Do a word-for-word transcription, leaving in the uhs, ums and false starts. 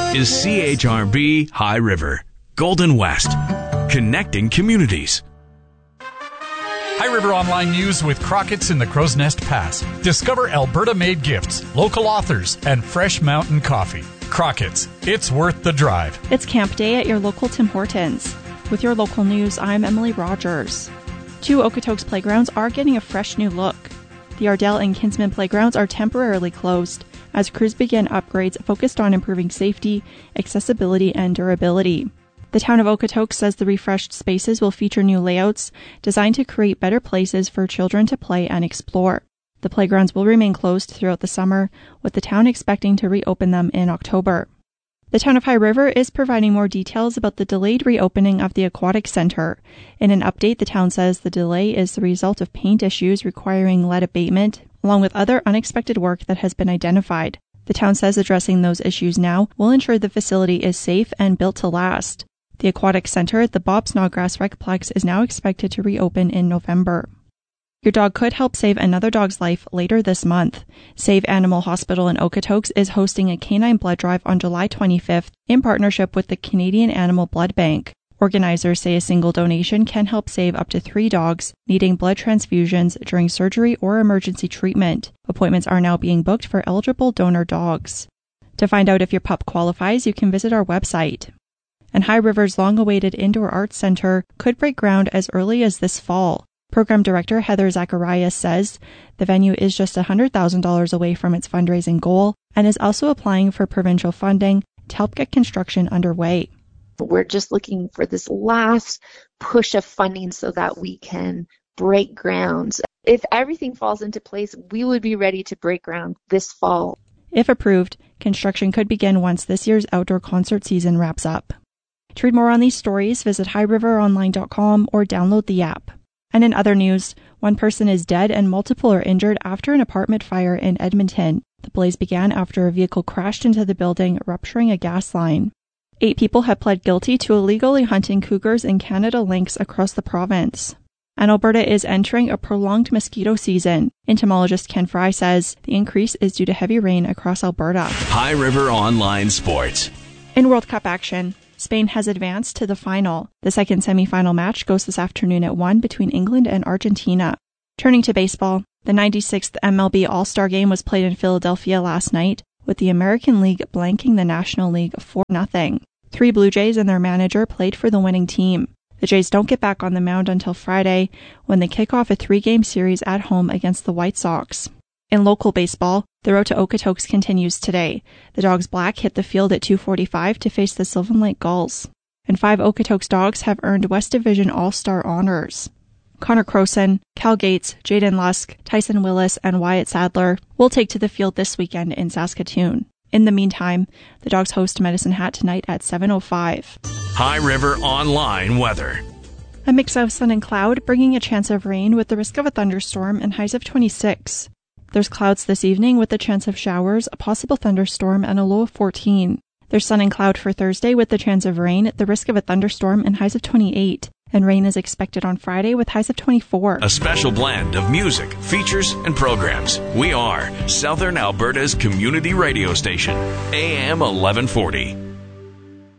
is C H R B High River, Golden West, connecting communities. High River Online News with Crockett's in the Crow's Nest Pass. Discover Alberta-made gifts, local authors, and fresh mountain coffee. Crockett's, it's worth the drive. It's camp day at your local Tim Hortons. With your local news, I'm Emily Rogers. Two Okotoks playgrounds are getting a fresh new look. The Ardell and Kinsman playgrounds are temporarily closed as crews begin upgrades focused on improving safety, accessibility, and durability. The town of Okotoks says the refreshed spaces will feature new layouts designed to create better places for children to play and explore. The playgrounds will remain closed throughout the summer, with the town expecting to reopen them in October. The town of High River is providing more details about the delayed reopening of the Aquatic Centre. In an update, the town says the delay is the result of paint issues requiring lead abatement, along with other unexpected work that has been identified. The town says addressing those issues now will ensure the facility is safe and built to last. The Aquatic Centre at the Bob Snodgrass Recplex is now expected to reopen in November. Your dog could help save another dog's life later this month. Save Animal Hospital in Okotoks is hosting a canine blood drive on July twenty-fifth in partnership with the Canadian Animal Blood Bank. Organizers say a single donation can help save up to three dogs needing blood transfusions during surgery or emergency treatment. Appointments are now being booked for eligible donor dogs. To find out if your pup qualifies, you can visit our website. And High River's long-awaited Indoor Arts Centre could break ground as early as this fall. Program Director Heather Zacharias says the venue is just one hundred thousand dollars away from its fundraising goal and is also applying for provincial funding to help get construction underway. We're just looking for this last push of funding so that we can break ground. If everything falls into place, we would be ready to break ground this fall. If approved, construction could begin once this year's outdoor concert season wraps up. To read more on these stories, visit high river online dot com or download the app. And in other news, one person is dead and multiple are injured after an apartment fire in Edmonton. The blaze began after a vehicle crashed into the building, rupturing a gas line. Eight people have pled guilty to illegally hunting cougars and Canada lynx across the province. And Alberta is entering a prolonged mosquito season. Entomologist Ken Fry says the increase is due to heavy rain across Alberta. High River Online Sports. In World Cup action, Spain has advanced to the final. The second semi-final match goes this afternoon at one between England and Argentina. Turning to baseball, the ninety-sixth M L B All-Star Game was played in Philadelphia last night, with the American League blanking the National League four nothing. Three Blue Jays and their manager played for the winning team. The Jays don't get back on the mound until Friday, when they kick off a three-game series at home against the White Sox. In local baseball, the road to Okotoks continues today. The Dogs Black hit the field at two forty-five to face the Sylvan Lake Gulls. And five Okotoks dogs have earned West Division All-Star honors. Connor Croson, Cal Gates, Jaden Lusk, Tyson Willis, and Wyatt Sadler will take to the field this weekend in Saskatoon. In the meantime, the Dogs host Medicine Hat tonight at seven oh five. High River Online Weather. A mix of sun and cloud, bringing a chance of rain with the risk of a thunderstorm and highs of twenty-six. There's clouds this evening with a chance of showers, a possible thunderstorm, and a low of fourteen. There's sun and cloud for Thursday with the chance of rain, the risk of a thunderstorm, and highs of twenty-eight. And rain is expected on Friday with highs of twenty-four. A special blend of music, features, and programs. We are Southern Alberta's community radio station, A M eleven forty.